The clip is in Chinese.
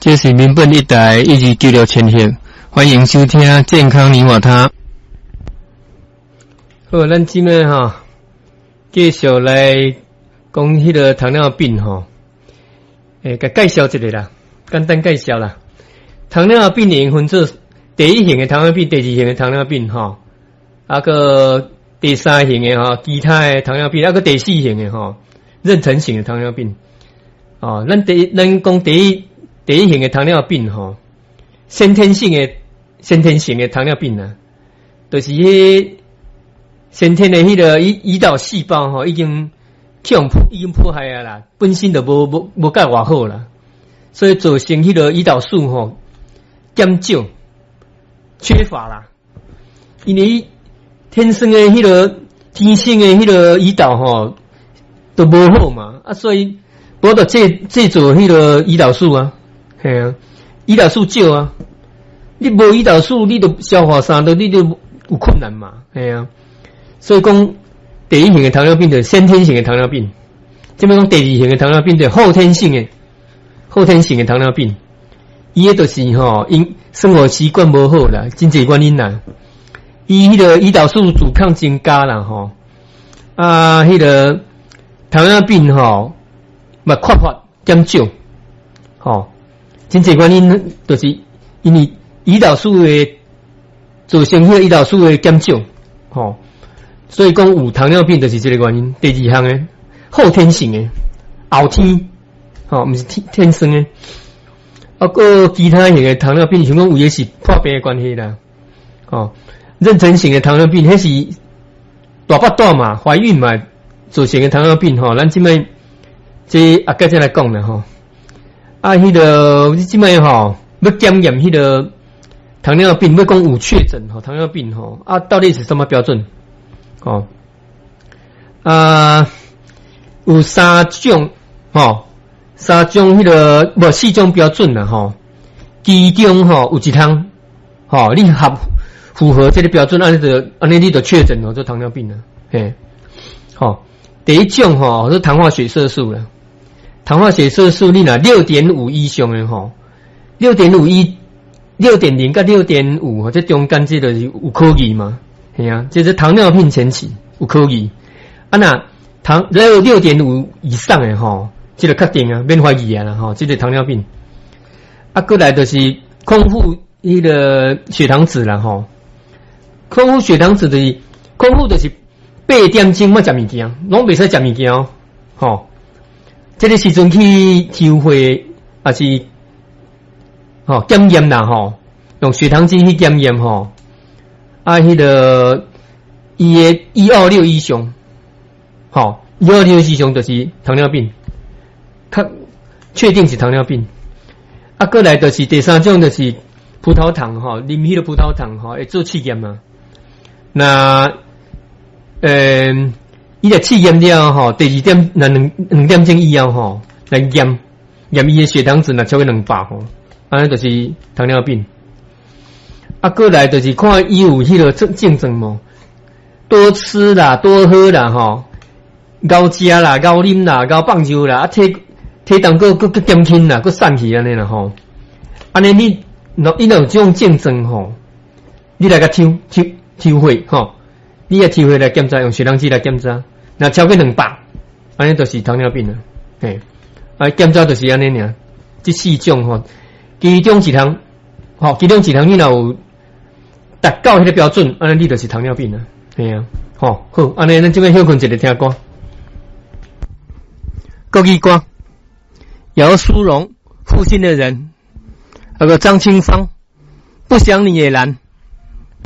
这是民本一台1296千赫，欢迎收听健康你我他。好，咱今日继续来讲迄个糖尿病甲介绍一下啦，简单介绍啦。糖尿病会分做第一型的糖尿病、第二型的糖尿病个第三型的其他的糖尿病，个第四型的妊娠型的糖尿病。咱讲第一型的糖尿病先天性的糖尿病啊，就是先天的迄个胰岛细胞已经破坏啊啦，本身就无介偌好啦，所以造成迄个胰岛素减少缺乏啦。因为天生的迄个胰岛都无好嘛，所以无得制作迄个胰岛素啊。系啊，胰岛素少啊，你无胰岛素，你都消化啥的，你就有困难嘛。系啊，所以讲第一型的糖尿病就是先天性的糖尿病，这边讲第二型的糖尿病就是后天性的糖尿病，伊个就是因生活习惯无好啦，真侪原因啦。伊迄个胰岛素阻抗增加啦迄个糖尿病嘛缺乏减少真侪原因就是因为胰岛素的造成迄个胰岛素的减少所以讲有糖尿病就是这个原因。第二项的后天性的后天不是天生的个其他型的糖尿病像讲有的是破病的关系啦妊娠型的糖尿病迄是大腹大嘛怀孕嘛造成的糖尿病咱即摆这再来讲啦迄个即摆要检验迄个糖尿病，要讲有确诊糖尿病到底是什么标准有三种迄个四种标准啦其中有一项你符合这个标准，安尼你就确诊做糖尿病了。第一种是糖化血色素啦。糖化血色素你若 6.5 以上的6.0到 6.5 这中间这就是有可疑嘛，系啊，这是糖尿病前期有可疑。那6.5 以上的这个确定啊，免怀疑啊啦这个糖尿病。过来就是空腹迄个血糖值啦空腹血糖值就是空腹就是8点钟莫食物件，拢袂使食物件这个时阵去抽血还是检验啦用血糖机去检验迄个伊的126以上126以上就是糖尿病，确定是糖尿病。过来就是第三种就是葡萄糖啉迄个葡萄糖会做试验嘛。那伊来试验了第二点2点钟以后来验伊的血糖值超过200安尼就是糖尿病。过来就是看伊有迄个症状无，多吃啦，多喝啦高食啦，高啉啦，高放尿啦，体重佫减轻啦，佫散去安尼啦安尼你有这种症状你来甲抽血你来抽血来检查，用血糖机来检查。那超过200，安尼就是糖尿病了。检查就是安尼尔。这四种其中一项你若有达到迄个标准，安尼你就是糖尿病了。系啊，好，安尼咱这边休困一个听歌。国语歌，姚苏蓉，负心的人，那个张清芳，不想你也难。